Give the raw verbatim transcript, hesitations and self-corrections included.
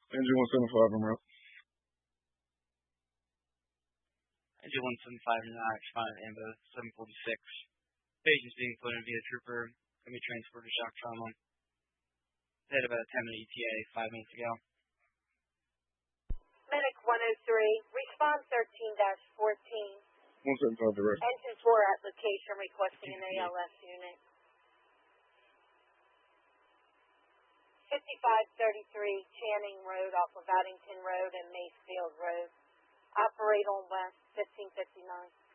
Engine one seventy-five en route. Engine one seventy-five in the responded to Ambo seven forty-six. Patients being floated via trooper. Going to be transported to shock trauma. They had about a ten minute E T A five minutes ago. Medic one oh three, respond thirteen dash fourteen. one seventy-five direct. Engine four at location requesting an A L S unit. fifty-five thirty-three Channing Road off of Addington Road and Macefield Road. Operate on west fifteen fifty-nine.